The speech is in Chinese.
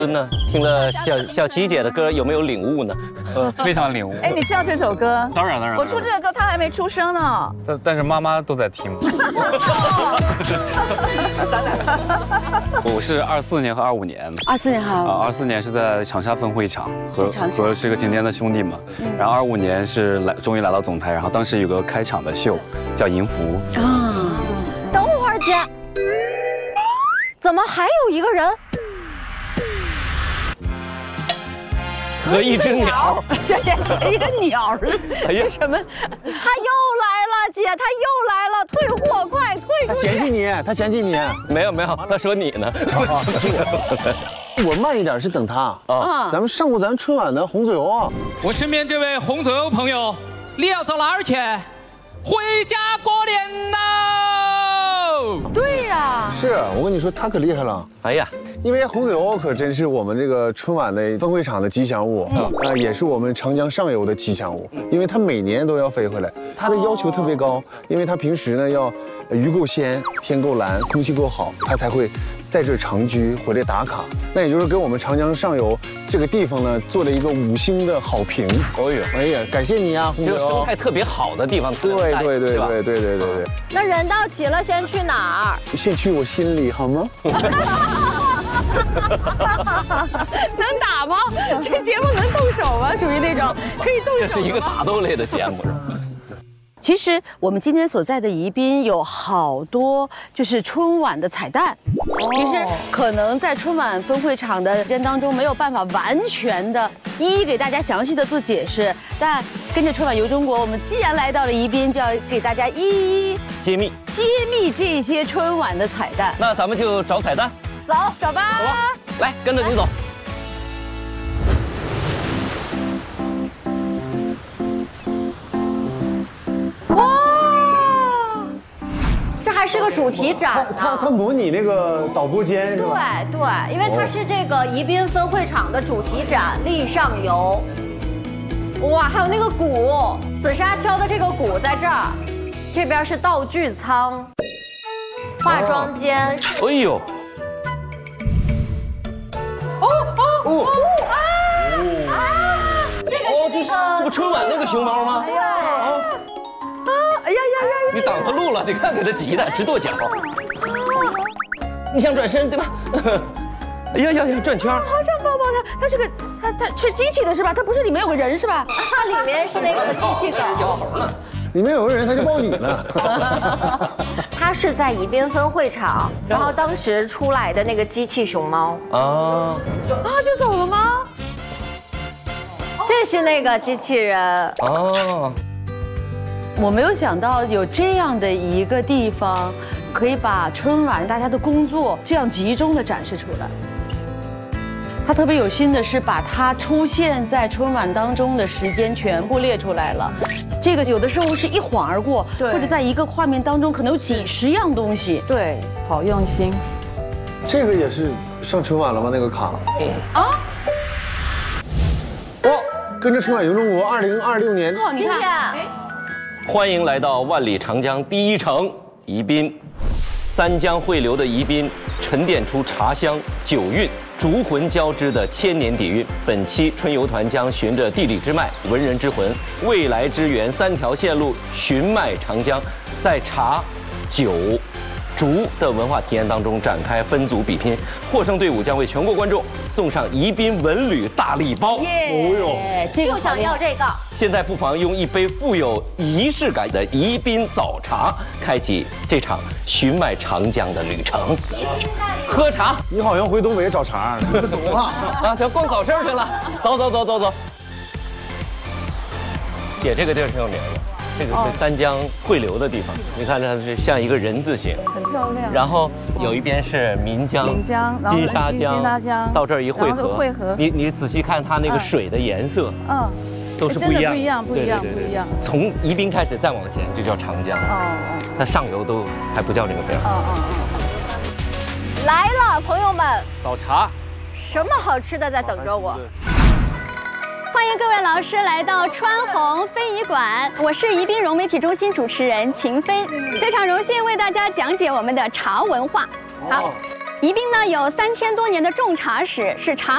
呢，听了小琪姐的歌，有没有领悟呢？ 非常领悟。 哎，你知道这首歌？ 当然。 我出这个歌，他还没出生呢。 但是妈妈都在听。我是24年和25年。 24年好。 24年是在长沙分会场和是个晴天的兄弟嘛，然后25年是终于来到总台，然后当时有个开场的秀叫迎福。 啊，等会儿姐，怎么还有一个人？ 和一只鸟， 对，一个鸟是什么？他又来了，姐，他又来了，退货，快退出去！ 他嫌弃你。 没有，他说你呢。 我慢一点是等他啊。咱们上过咱春晚的红嘴欧啊。 我身边这位红嘴欧朋友，你要走哪儿去？回家过年喽！ 对呀， 是我跟你说，他可厉害了。 哎呀。 因为红嘴欧可真是我们这个春晚的分会场的吉祥物，也是我们长江上游的吉祥物。因为它每年都要飞回来，它的要求特别高，因为它平时呢要鱼够鲜、天够蓝、空气够好，它才会在这儿长居回来打卡。那也就是给我们长江上游这个地方呢做了一个5星的好评。哎呀，感谢你啊，红嘴欧！ 这个生态特别好的地方， 对。 那人到齐了，先去哪儿？ 先去我心里好吗？ 能打吗？这节目能动手吗？属于那种可以动手。 这是一个打斗类的节目。 其实我们今天所在的宜宾有好多就是春晚的彩蛋，其实可能在春晚分会场的时间当中没有办法完全的一一给大家详细的做解释，但跟着春晚游中国，我们既然来到了宜宾，就要给大家一一揭秘这些春晚的彩蛋。 那咱们就找彩蛋。 走吧， 来跟着你走。 哇，这还是个主题展呢。 它模拟那个导播间是吧？对，因为它是这个宜宾分会场的主题展《力上游》。哇，还有那个鼓，紫砂敲的这个鼓在这儿，这边是道具仓、化妆间。 哎呦。 这不春晚那个熊猫吗？ 对。哎呀！ 你挡他路了，你看给他急的直跺脚。你想转身对吧？哎呀，转圈。 好想抱抱他，他是个他是机器的是吧？它不是里面有个人是吧？它里面是那个机器狗。 里面有个人，他就抱你呢。 他是在宜宾分会场，然后当时出来的那个机器熊猫。就走了吗？ 这是那个机器人哦，我没有想到有这样的一个地方，可以把春晚大家的工作这样集中的展示出来。他特别有心的是把它出现在春晚当中的时间全部列出来了。这个有的时候是一晃而过，或者在一个画面当中可能有几10样东西。对，好用心。 这个也是上春晚了吗？那个卡？跟着春晚游中国2026年， 你看， 欢迎来到万里长江第一城宜宾，三江汇流的宜宾沉淀出茶香、酒韵、竹魂交织的千年底蕴。本期春游团将循着地理之脉、文人之魂、未来之源3条线路寻脉长江，在茶、酒、竹的文化体验当中展开分组比拼，获胜队伍将为全国观众送上宜宾文旅大礼包。 这个就想要这个。 现在不妨用一杯富有仪式感的宜宾早茶，开启这场寻脉长江的旅程。喝茶， 你好像回东北找茬，你不懂啊？ 咱逛早市去了，走。姐，这个地儿挺有名的。这个是三江汇流的地方，你看它是像一个人字形， 很漂亮。 然后有一边是岷江、金沙江，到这儿一汇合，你仔细看它那个水的颜色，都是不一样， 不一样。 从宜宾开始再往前就叫长江，它上游都还不叫这个名。 来了，朋友们， 早茶， 什么好吃的在等着我？ 欢迎各位老师来到川弘非遗馆，我是宜宾融媒体中心主持人秦飞，非常荣幸为大家讲解我们的茶文化。好，宜宾呢有3000多年的种茶史，是茶